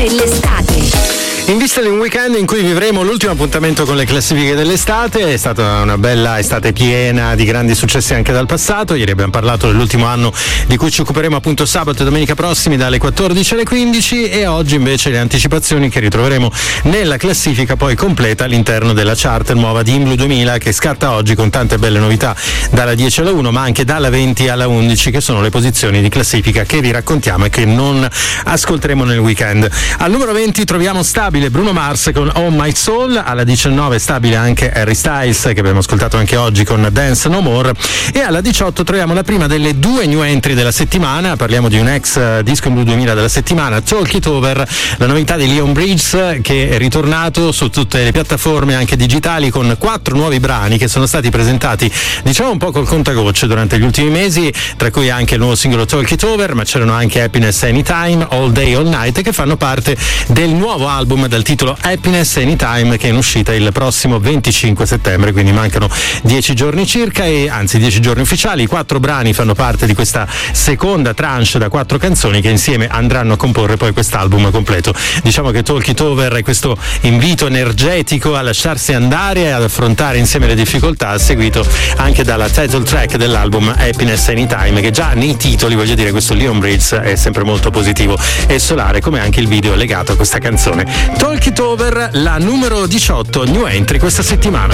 L'estate. In vista di un weekend in cui vivremo l'ultimo appuntamento con le classifiche dell'estate, è stata una bella estate piena di grandi successi anche dal passato. Ieri abbiamo parlato dell'ultimo anno di cui ci occuperemo appunto sabato e domenica prossimi dalle 14 alle 15, e oggi invece le anticipazioni che ritroveremo nella classifica poi completa all'interno della chart nuova di IMBLU 2000, che scatta oggi con tante belle novità dalla 10 alla 1 ma anche dalla 20 alla 11, che sono le posizioni di classifica che vi raccontiamo e che non ascolteremo nel weekend. Al numero 20 troviamo stabile Bruno Mars con Oh My Soul, alla 19 stabile anche Harry Styles, che abbiamo ascoltato anche oggi con Dance No More, e alla 18 troviamo la prima delle due new entry della settimana. Parliamo di un ex disco IMBLU 2000 della settimana, Talk It Over, la novità di Leon Bridges, che è ritornato su tutte le piattaforme anche digitali con 4 nuovi brani che sono stati presentati diciamo un po' col contagocce durante gli ultimi mesi, tra cui anche il nuovo singolo Talk It Over, ma c'erano anche Happiness Anytime, All Day All Night, che fanno parte del nuovo album dal titolo Happiness Anytime, che è in uscita il prossimo 25 settembre, quindi mancano 10 giorni circa, e anzi 10 giorni ufficiali. I 4 brani fanno parte di questa seconda tranche da 4 canzoni che insieme andranno a comporre poi quest'album completo. Diciamo che Talk It Over è questo invito energetico a lasciarsi andare e ad affrontare insieme le difficoltà, seguito anche dalla title track dell'album Happiness Anytime, che già nei titoli, voglio dire, questo Leon Bridges è sempre molto positivo e solare, come anche il video legato a questa canzone. Talk It Over, la numero 18 new entry questa settimana.